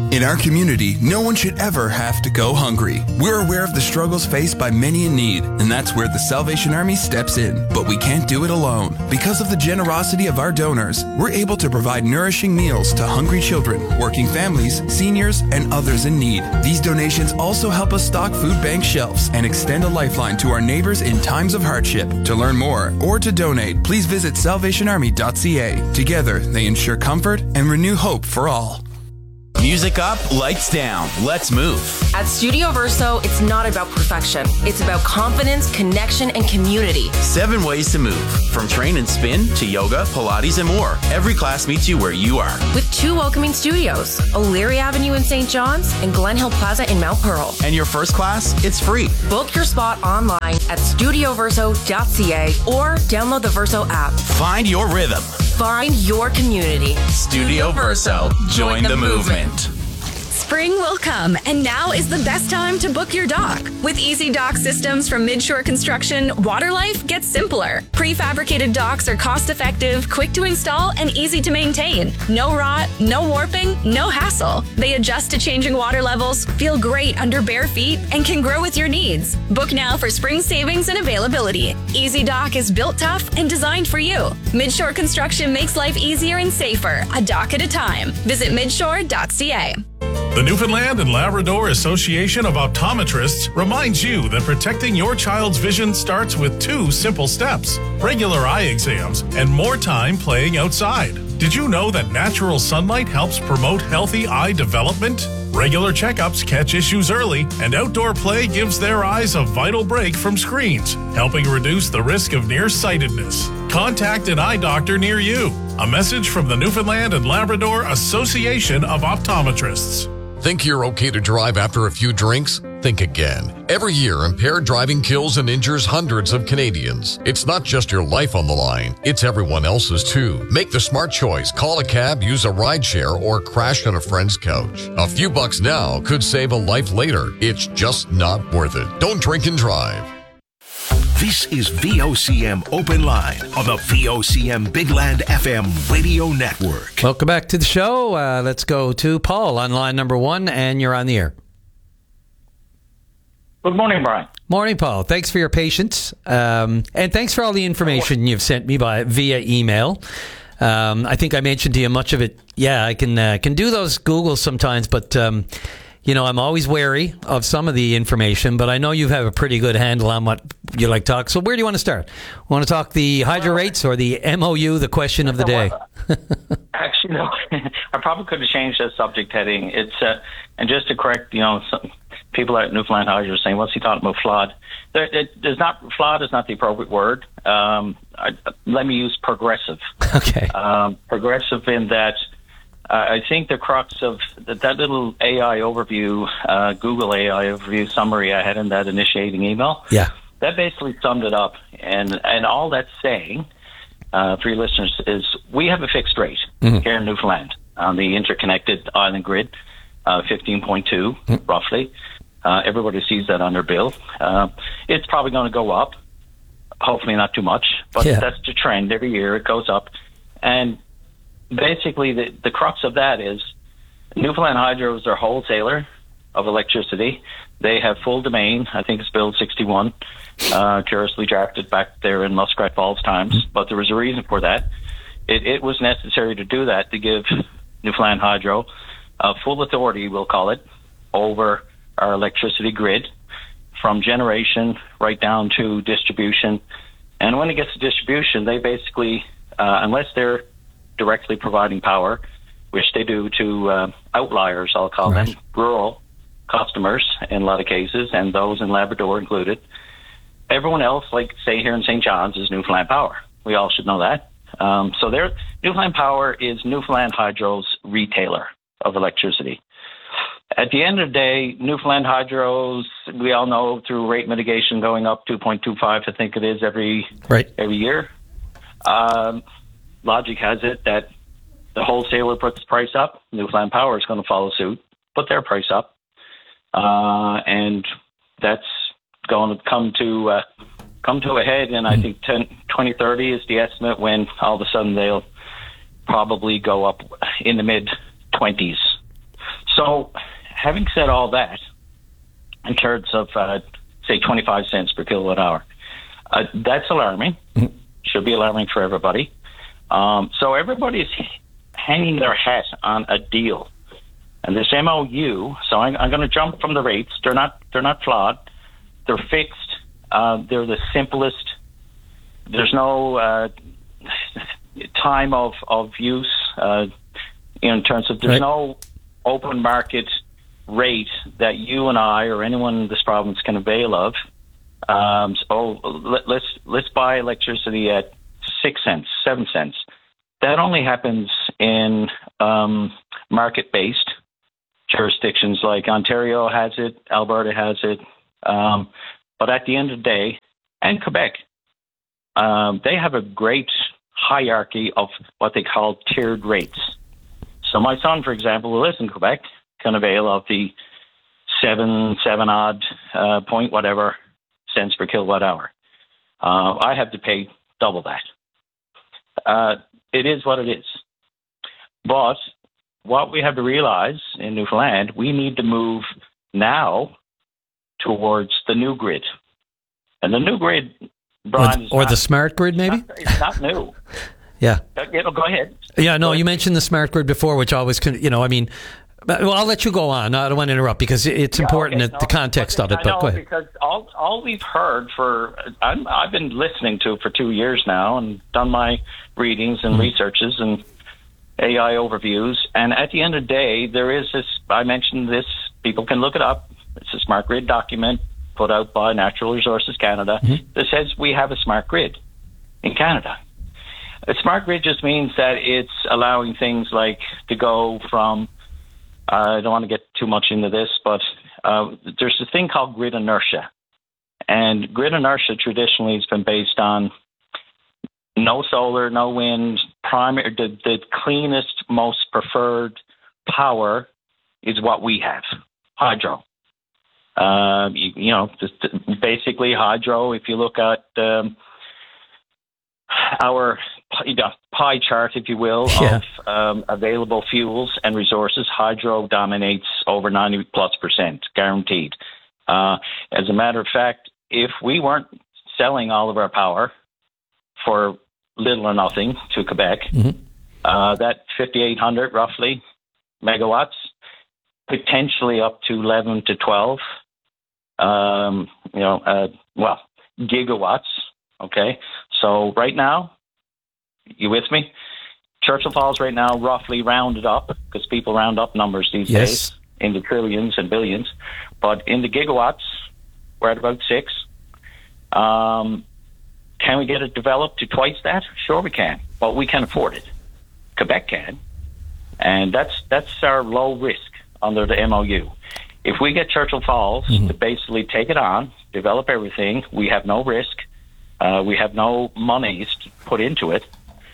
In our community, no one should ever have to go hungry. We're aware of the struggles faced by many in need, and that's where the Salvation Army steps in. But we can't do it alone. Because of the generosity of our donors, we're able to provide nourishing meals to hungry children, working families, seniors, and others in need. These donations also help us stock food bank shelves and extend a lifeline to our neighbors in times of hardship. To learn more or to donate, please visit salvation army dot c a. Together, they ensure comfort and renew hope for all. Music up, lights down. Let's move. At Studio Verso, it's not about perfection. It's about confidence, connection, and community. Seven ways to move. From train and spin to yoga, Pilates, and more. Every class meets you where you are. With two welcoming studios, O'Leary Avenue in Saint John's and Glen Hill Plaza in Mount Pearl. And your first class, it's free. Book your spot online at studio verso dot c a or download the Verso app. Find your rhythm. Find your community. Studio Verso. Join the movement. Spring will come, and now is the best time to book your dock. With Easy Dock systems from Midshore Construction, water life gets simpler. Prefabricated docks are cost-effective, quick to install, and easy to maintain. No rot, no warping, no hassle. They adjust to changing water levels, feel great under bare feet, and can grow with your needs. Book now for spring savings and availability. Easy Dock is built tough and designed for you. Midshore Construction makes life easier and safer, a dock at a time. Visit midshore dot c a. The Newfoundland and Labrador Association of Optometrists reminds you that protecting your child's vision starts with two simple steps: regular eye exams and more time playing outside. Did you know that natural sunlight helps promote healthy eye development? Regular checkups catch issues early, and outdoor play gives their eyes a vital break from screens, helping reduce the risk of nearsightedness. Contact an eye doctor near you. A message from the Newfoundland and Labrador Association of Optometrists. Think you're okay to drive after a few drinks? Think again. Every year, impaired driving kills and injures hundreds of Canadians. It's not just your life on the line, it's everyone else's too. Make the smart choice. Call a cab, use a rideshare, or crash on a friend's couch. A few bucks now could save a life later. It's just not worth it. Don't drink and drive. This is V O C M Open Line on the V O C M Big Land F M Radio Network. Welcome back to the show. Uh, let's go to Paul on line number one, and you're on the air. Good morning, Brian. Morning, Paul. Thanks for your patience, um, and thanks for all the information you've sent me by via email. Um, I think I mentioned to you much of it. Yeah, I can uh, can do those Googles sometimes, but um, you know, I'm always wary of some of the information. But I know you have a pretty good handle on what you like to talk. So where do you want to start? Want to talk the hydro rates or the M O U, the question of the day? Actually, no. I probably could have changed the subject heading. It's uh, and just to correct, you know, some people at Newfoundland Hydro are saying, "What's he talking about? Flood?" There, it, there's not flood is not the appropriate word. Um, I, let me use progressive. Okay. Um, progressive in that. Uh, I think the crux of that, that little A I overview, uh, Google A I overview summary I had in that initiating email, yeah, that basically summed it up. And and all that's saying uh, for your listeners is we have a fixed rate mm-hmm. here in Newfoundland on the interconnected island grid, uh, fifteen point two mm-hmm. roughly. Uh, everybody sees that on their bill. Uh, it's probably going to go up, hopefully not too much, but yeah. that's the trend. Every year it goes up. And basically, the, the crux of that is Newfoundland Hydro is their wholesaler of electricity. They have full domain. I think it's Bill sixty-one, uh, curiously drafted back there in Muskrat Falls times. Mm-hmm. But there was a reason for that. It, it was necessary to do that to give Newfoundland Hydro uh, full authority, we'll call it, over our electricity grid from generation right down to distribution. And when it gets to distribution, they basically, uh, unless they're directly providing power, which they do to uh, outliers, I'll call right. them, rural customers in a lot of cases, and those in Labrador included. Everyone else, like say here in Saint John's, is Newfoundland Power. We all should know that. Um, so there, Newfoundland Power is Newfoundland Hydro's retailer of electricity. At the end of the day, Newfoundland Hydro's, we all know through rate mitigation going up two point two five, I think it is, every right. every year. Um, logic has it that the wholesaler puts the price up, Newfoundland Power is going to follow suit, put their price up, uh, and that's going to come to uh, come to a head. And I think twenty thirty is the estimate when all of a sudden they'll probably go up in the mid twenties. So, having said all that, in terms of, uh, say, twenty-five cents per kilowatt hour, uh, that's alarming. Mm-hmm. Should be alarming for everybody. Um, so everybody's hanging their hat on a deal. And this M O U, so I'm, I'm going to jump from the rates. They're not, they're not flawed. They're fixed. Uh, they're the simplest. There's no uh, time of, of use uh, in terms of, there's right. no open market rate that you and I or anyone in this province can avail of. Um, so let, let's let's buy electricity at six cents, seven cents. That only happens in um, market-based jurisdictions like Ontario has it, Alberta has it, um, but at the end of the day, and Quebec, um, they have a great hierarchy of what they call tiered rates. So my son, for example, who lives in Quebec, can avail of the seven, seven odd uh, point whatever cents per kilowatt hour. Uh, I have to pay double that. Uh, it is what it is. But what we have to realize in Newfoundland, we need to move now towards the new grid. And the new grid, Brian, or, is or not, the smart grid, maybe? It's not, it's not new. Yeah. Uh, you know, go ahead. Yeah, no, you mentioned the smart grid before, which always, you know, I mean, well, I'll let you go on. I don't want to interrupt because it's Yeah, important, okay, that the context of it, I but know, go ahead. because all, all we've heard for, I'm, I've been listening to it for two years now and done my readings and mm-hmm. researches and A I overviews. And at the end of the day, there is this, I mentioned this, people can look it up. It's a smart grid document put out by Natural Resources Canada mm-hmm. that says we have a smart grid in Canada. A smart grid just means that it's allowing things like to go from, uh, I don't want to get too much into this, but uh, there's a thing called grid inertia. And grid inertia traditionally has been based on no solar, no wind, primary, the, the cleanest, most preferred power is what we have, hydro. Uh, you, you know, just basically hydro, if you look at um, our you know, pie chart, if you will, yeah. of um, available fuels and resources, hydro dominates over ninety plus percent, guaranteed. Uh, as a matter of fact, if we weren't selling all of our power for little or nothing to Quebec, mm-hmm. uh, that fifty-eight hundred roughly megawatts, potentially up to eleven to twelve, um, you know, uh, well, gigawatts. Okay, so right now, you with me? Churchill Falls right now, roughly rounded up, because people round up numbers these yes. days into trillions and billions, but in the gigawatts, we're at about six. Um, can we get it developed to twice that? Sure we can, but we can afford it. Quebec can, and that's that's our low risk under the M O U. If we get Churchill Falls mm-hmm. to basically take it on, develop everything, we have no risk, uh, we have no monies to put into it.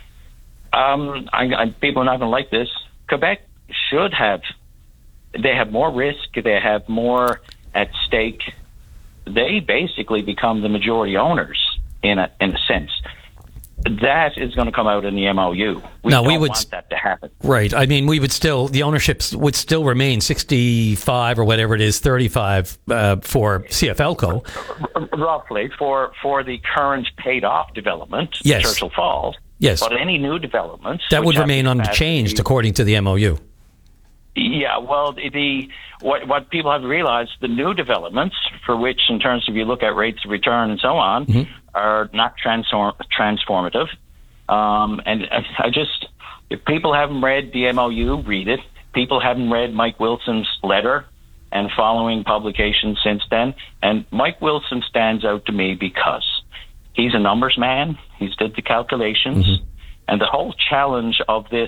Um, I, I, people are not going to like this. Quebec should have, they have more risk, they have more at stake. They basically become the majority owners in a, in a sense. That is going to come out in the M O U. We no, don't we would, want that to happen. Right. I mean, we would still, the ownerships would still remain sixty-five or whatever it is, thirty-five uh, for C F L C O. R- roughly, for, for the current paid-off development, yes. Churchill Falls. Yes. But any new developments... That would remain unchanged according to the M O U. Yeah, well, the what what people have to realize, the new developments, for which in terms of you look at rates of return and so on, mm-hmm. are not transform, transformative. Um, and I, I just, if people haven't read the M O U, read it. People haven't read Mike Wilson's letter and following publications since then. And Mike Wilson stands out to me because he's a numbers man. He's did the calculations. Mm-hmm. And the whole challenge of this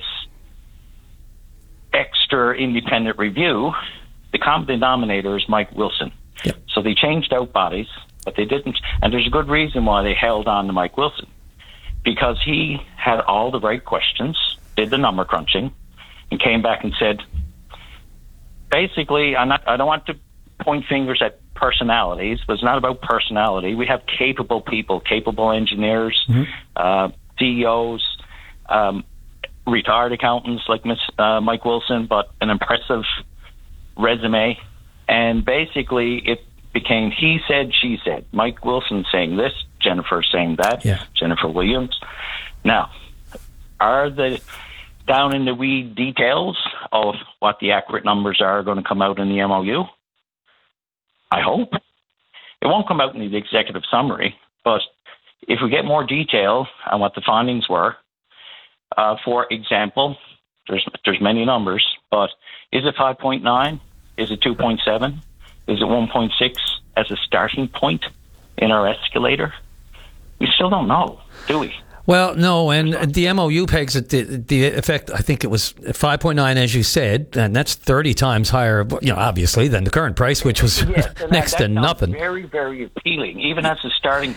extra independent review, the common denominator is Mike Wilson. Yep. So they changed out bodies, but they didn't. And there's a good reason why they held on to Mike Wilson, because he had all the right questions, did the number crunching, and came back and said, basically, I'm not, I don't want to point fingers at personalities, but it's not about personality. We have capable people, capable engineers, mm-hmm. uh, C E Os, um, retired accountants like Miss uh, Mike Wilson, but an impressive resume, and basically it became he said, she said. Mike Wilson saying this, Jennifer saying that, yeah. Jennifer Williams. Now, are the down in the weed details of what the accurate numbers are going to come out in the M O U? I hope. It won't come out in the executive summary, but if we get more detail on what the findings were, uh, for example, there's there's many numbers, but is it five point nine? Is it two point seven? Is it one point six as a starting point in our escalator? We still don't know, do we? Well, no, and the M O U pegs at the, the effect, I think it was five point nine, as you said, and that's thirty times higher, you know, obviously, than the current price, which was yes, next that, to that nothing. Very, very appealing, even as a starting